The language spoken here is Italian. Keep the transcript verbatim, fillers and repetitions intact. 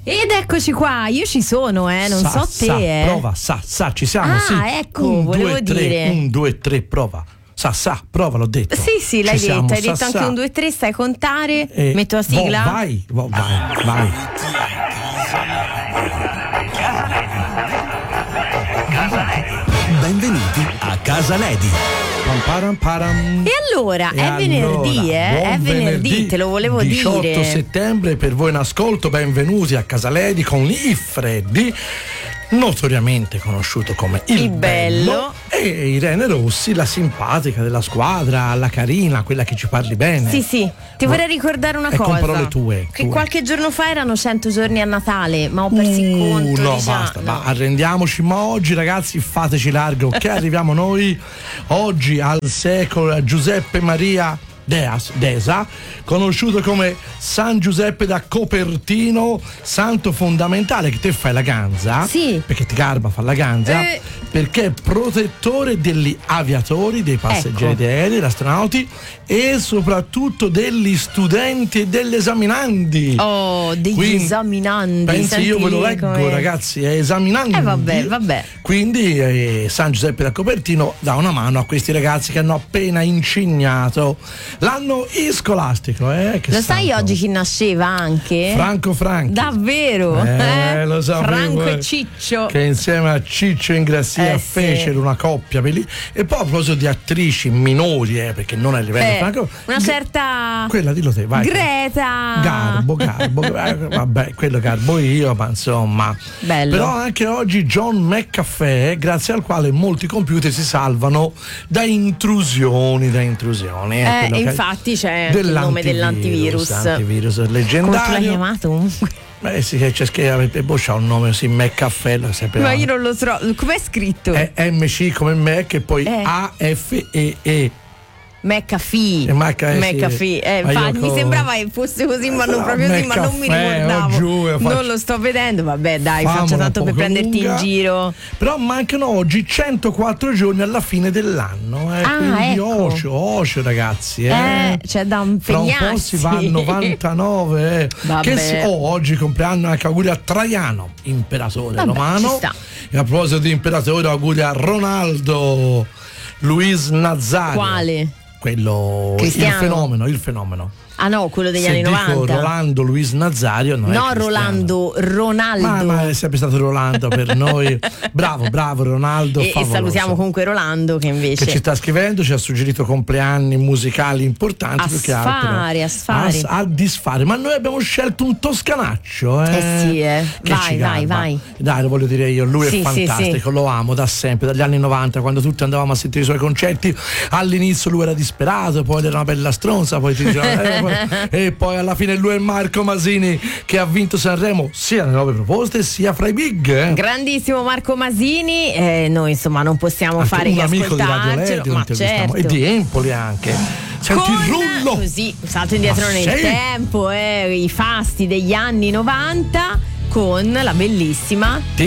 Ed eccoci qua, io ci sono, eh, non sa, so te, sa, eh. Prova, sa, sa, ci siamo, ah, sì. ecco, un, volevo due, dire. tre, un, due, tre, prova. Sa, sa, prova, l'ho detto. Sì, sì, l'hai Ci detto, siamo, hai sa, detto anche sa. un, due, tre, stai a contare, Eh, metto la sigla. vo, vai, vo, vai, vai. Benvenuti a Casa Lady. Pam, param, param. E allora, E è allora, venerdì, eh? buon È venerdì, te lo volevo diciotto dire. settembre per voi in ascolto, benvenuti a Casa Lady con il Freddy, notoriamente conosciuto come il, Il bello. e Irene Rossi, la simpatica della squadra, la carina, quella che ci parli bene. Sì, sì, ti vorrei ricordare una E con cosa. parole tue, Che tue. qualche giorno fa erano cento giorni a Natale, ma ho perso il Uh, conto. no, diciamo, basta, no. ma arrendiamoci, ma oggi ragazzi fateci largo che arriviamo noi oggi al secolo Giuseppe Maria Deas, Desa, conosciuto come San Giuseppe da Copertino, santo fondamentale, che te fai la ganza, Sì. perché ti garba fa la ganza, Eh. perché è protettore degli aviatori, dei passeggeri Ecco. degli aerei, degli astronauti e soprattutto degli studenti e degli esaminandi. Oh, degli Quindi, esaminandi. pensi, senti io ve lo lì leggo, come- ragazzi, è esaminandi. Eh, vabbè, vabbè. Quindi eh, San Giuseppe da Copertino dà una mano a questi ragazzi che hanno appena incignato l'anno scolastico. Eh, che Lo sai santo. oggi chi nasceva anche? Franco Franchi. Davvero? Eh, lo sapevo, Franco eh, e Ciccio. che insieme a Ciccio Ingrassia Eh, sì. fecero una coppia belli- e poi a proposito di attrici minori, eh, perché non a livello Eh, Franco, una certa quella dillo te, vai. Greta. Garbo, Garbo, eh, vabbè, quello Garbo io, ma insomma. Bello. Però anche oggi John McAfee, grazie al quale molti computer si salvano da intrusioni, da intrusioni. Eh, quello che- infatti c'è anche il nome dell'antivirus. Antivirus Come tu l'hai leggendario. chiamato comunque? Beh sì, che c'è scritto, e poi c'ha un nome così, McAfee, lo sempre. Ma io non lo so. Com'è scritto? È M C come Mac e poi Eh. A F E E. McAfee. E Mac- eh, sì. McAfee. Eh, Ma io infatti, mi co- sembrava che fosse così, ma non proprio così, ma non mi McAfee, ricordavo. oh, giù, io faccio- Non lo sto vedendo. Vabbè, dai, Famola faccio tanto per poco prenderti lunga. in giro. Però mancano oggi centoquattro giorni alla fine dell'anno. Eh, Ah, quindi ecco. ocio, ocio ragazzi. Eh. Eh, c'è da Fra un po' impegnarsi. si va a novantanove. eh. Vabbè. Che si, oh, oggi compleanno anche auguri a Traiano, imperatore Vabbè, romano. ci sta. E a proposito di imperatore, auguri a Ronaldo Luis Nazario. Quale? Quello, il Cristiano? fenomeno, il fenomeno. Ah no, quello degli Se anni dico novanta. Rolando Luis Nazario non è No, Cristiano. Rolando, Ronaldo. Ma, ma è sempre stato Rolando per noi. Bravo, bravo Ronaldo. e, e favoloso. salutiamo comunque Rolando che invece Che ci sta scrivendo, ci ha suggerito compleanni musicali importanti. A più che sfari, altro. a sfari. A, a disfare. Ma noi abbiamo scelto un toscanaccio. Eh, Eh sì, eh. Che Vai, ci vai, garba. vai. Dai, lo voglio dire io. Lui Sì, è sì, fantastico, lo amo da sempre, dagli anni novanta, quando tutti andavamo a sentire i suoi concerti. All'inizio lui era disperato, poi era una bella stronza, poi ti diceva, eh, poi- e poi alla fine lui è Marco Masini che ha vinto Sanremo sia nelle nuove proposte sia fra i big. Eh. grandissimo Marco Masini, eh, noi insomma non possiamo Anche fare un che amico di Radio ascoltarcelo, Lady, lo ma intervistiamo. certo. E di Empoli anche. Senti Con, il rullo. così, un salto indietro Ma nel sì? tempo, eh, i fasti degli anni novanta con la bellissima Ti